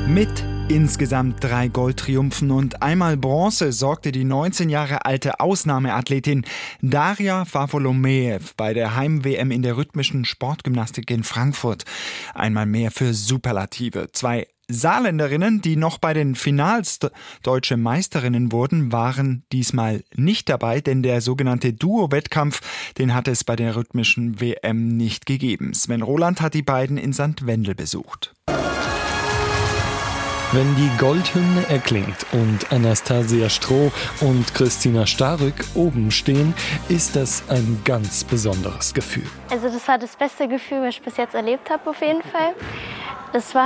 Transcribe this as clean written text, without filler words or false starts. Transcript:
Mit insgesamt 3 Goldtriumphen und einmal Bronze sorgte die 19 Jahre alte Ausnahmeathletin Daria Varvolomejew bei der Heim-WM in der rhythmischen Sportgymnastik in Frankfurt. Einmal mehr für Superlative. 2 Saarländerinnen, die noch bei den Finals deutsche Meisterinnen wurden, waren diesmal nicht dabei, denn der sogenannte Duo-Wettkampf, den hat es bei der rhythmischen WM nicht gegeben. Sven Roland hat die beiden in St. Wendel besucht. Wenn die Goldhymne erklingt und Anastasia Stroh und Christina Starrück oben stehen, ist das ein ganz besonderes Gefühl. Also das war das beste Gefühl, was ich bis jetzt erlebt habe auf jeden Fall. Das war